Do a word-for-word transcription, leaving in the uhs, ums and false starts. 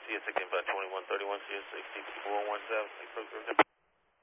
C S sixteen five twenty-one thirty-one, C S sixteen four one seven, six oh zero.